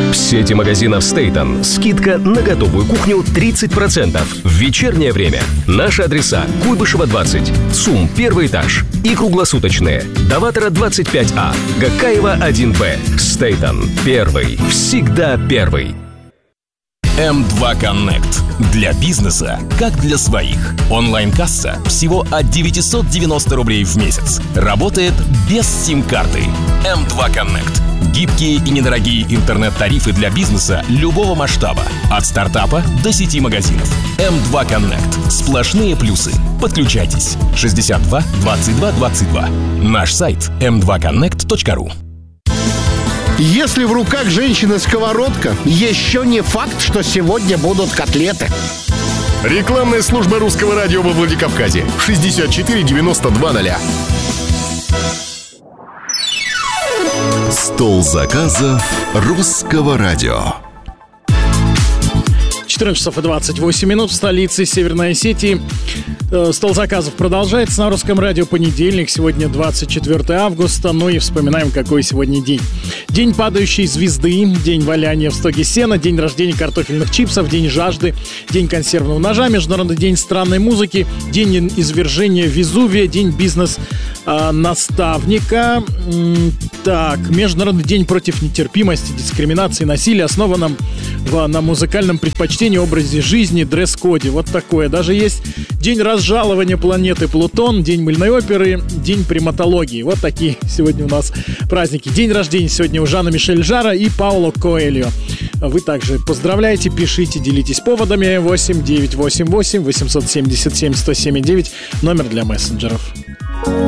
В сети магазинов Стейтон скидка на готовую кухню 30% в вечернее время. Наши адреса: Куйбышева 20, ЦУМ 1 этаж и круглосуточные. Доватора 25А, Гакаева 1Б. Стейтон. Первый. Всегда первый. М2 Connect. Для бизнеса, как для своих. Онлайн-касса всего от 990 рублей в месяц. Работает без сим-карты. М2 Connect. Гибкие и недорогие интернет-тарифы для бизнеса любого масштаба. От стартапа до сети магазинов. М2 Connect. Сплошные плюсы. Подключайтесь. 62 22 22. Наш сайт m2connect.ru. Если в руках женщины сковородка, еще не факт, что сегодня будут котлеты. Рекламная служба Русского радио во Владикавказе. 64 92 0. Стол заказов Русского радио. 14 часов и 28 минут в столице Северной Осетии. Стол заказов продолжается на Русском радио. Понедельник, сегодня 24 августа. Ну и вспоминаем, какой сегодня день. День падающей звезды, день валяния в стоге сена, день рождения картофельных чипсов, день жажды, день консервного ножа, Международный день странной музыки, день извержения Везувия, день бизнес-наставника. Так, Международный день против нетерпимости, дискриминации, насилия, основанном на музыкальном предпочтении, образе жизни, дресс-коде. Вот такое. Даже есть день разжалования планеты Плутон, день мыльной оперы, день приматологии. Вот такие сегодня у нас праздники. День рождения сегодня у Жана Мишель Жара и Пауло Коэльо. Вы также поздравляйте, пишите, делитесь поводами. 8 988 877 107 9 номер для мессенджеров.